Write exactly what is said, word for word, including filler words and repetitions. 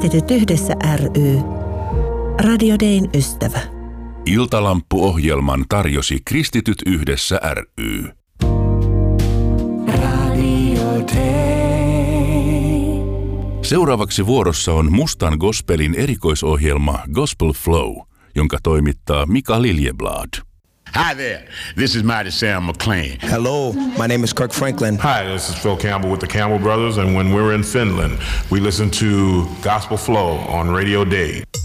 Kristityt yhdessä ry. Radio Dayn ystävä. Iltalamppu-ohjelman tarjosi Kristityt yhdessä ry. Radio Day. Seuraavaksi vuorossa on Mustan gospelin erikoisohjelma Gospel Flow, jonka toimittaa Mika Liljeblad. Hi there, this is Mighty Sam McLean. Hello, my name is Kirk Franklin. Hi, this is Phil Campbell with the Campbell Brothers, and when we're in Finland, we listen to Gospel Flow on Radio Day.